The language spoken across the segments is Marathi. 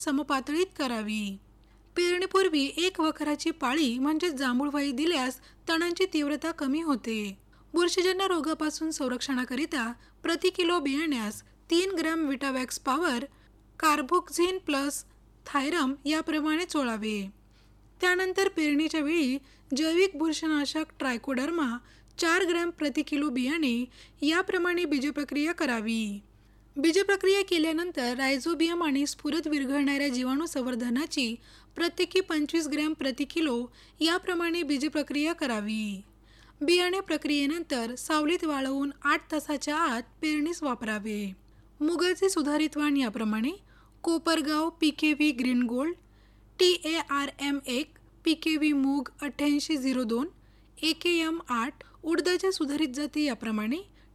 समपातळीत करावी. पेरणीपूर्वी एक वखराची पाळी म्हणजे जांभूळवाई दिल्यास तणांची तीव्रता कमी होते. बुरशीजन्य रोगापासून संरक्षणाकरिता प्रति kilo बियाण्यास 3 gram विटावॅक्स power, कार्बोक्झिन plus thiram याप्रमाणे चोळावे. त्यानंतर पेरणीच्या वेळी जैविक बुरशीनाशक ट्रायकोडर्मा 4 ग्रॅम प्रति किलो बियाणे याप्रमाणे बीजप्रक्रिया करावी. बीजप्रक्रिया केल्यानंतर रायझोबियम आणि स्फुरत विरघळणाऱ्या जीवाणू संवर्धनाची प्रत्येकी 25 ग्रॅम प्रति किलो याप्रमाणे बीजप्रक्रिया करावी. बियाणे प्रक्रियेनंतर सावलीत वाळवून 8 तासाच्या आत पेरणीस वापरावे. मुगाचे सुधारित वाण याप्रमाणे: Kopargaon PKV green gold, TARM1 PKV मूग 8802, AKM 8. उडदाच्या सुधारित जाती याप्रमाणे: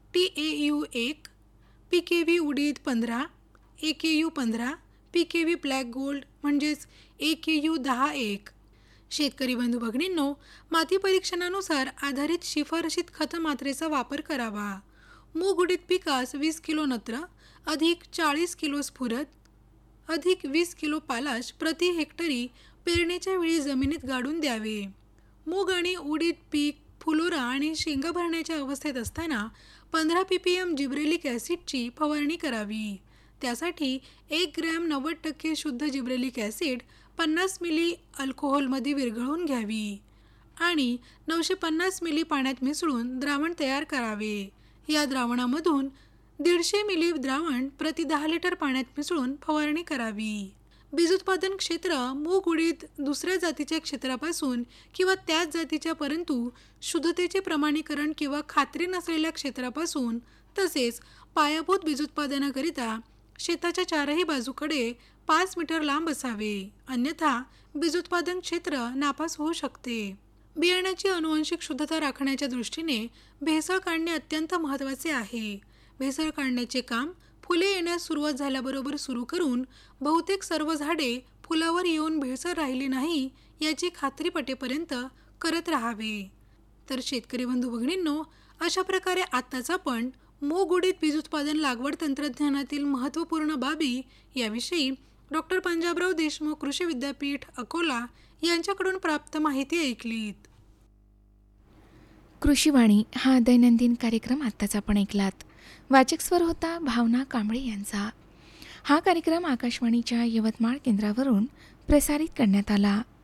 TAU1 PKV उडीद 15, AKU 15, PKV ब्लॅक गोल्ड म्हणजेच AKU 10-1. शेतकरी बंधू भगिनींनो, माती परीक्षणानुसार आधारित शिफारशीत खतमात्रेचा वापर करावा. मूग उडीद पिकास 20 किलो नत्र अधिक 40 किलो स्फुरत अधिक 20 किलो पालाश प्रति हेक्टरी पेरणीच्या वेळी जमिनीत गाडून द्यावे. मूग आणि उडीद पीक फुलोरा आणि शेंगा भरण्याच्या अवस्थेत असताना 15 ppm जिब्रेलिक ॲसिडची फवारणी करावी. त्यासाठी 1 ग्रॅम 90% शुद्ध जिब्रेलिक ॲसिड 50 मिली अल्कोहोलमध्ये विरघळवून घ्यावी आणि 950 मिली पाण्यात मिसळून द्रावण तयार करावे. या द्रावणामधून 150 मिली द्रावण प्रति 10 लिटर पाण्यात मिसळून फवारणी करावी. बीजोत्पादन क्षेत्र मूग उडीद दुसऱ्या जातीच्या क्षेत्रापासून किंवा त्याच जातीच्या परंतु शुद्धतेचे प्रमाणीकरण किंवा खात्री नसलेल्या क्षेत्रापासून तसेच पायाभूत बीजोत्पादनाकरिता शेताच्या चारही बाजूकडे 5 मीटर लांब असावे, अन्यथा बीजोत्पादन क्षेत्र नापास होऊ शकते. बियाण्याची अनुवांशिक शुद्धता राखण्याच्या दृष्टीने भेसळ काढणे अत्यंत महत्त्वाचे आहे. भेसळ काढण्याचे काम फुले येण्यास सुरुवात झाल्याबरोबर सुरू करून बहुतेक सर्व झाडे फुलावर येऊन भेसळ राहिली नाही याची खात्री पटेपर्यंत करत राहावे. तर शेतकरी बंधू भगिनींनो, अशा प्रकारे आत्ताच आपण मूग उडीद बीजोत्पादन लागवड तंत्रज्ञानातील महत्त्वपूर्ण बाबी याविषयी डॉक्टर पंजाबराव देशमुख कृषी विद्यापीठ अकोला यांच्याकडून प्राप्त माहिती ऐकलीत. कृषीवाणी हा दैनंदिन कार्यक्रम आत्ताच आपण ऐकलात. वाचक स्वर होता भावना कांबळे यांचा. हा कार्यक्रम आकाशवाणीच्या यवतमाळ केंद्रावरून प्रसारित करण्यात आला.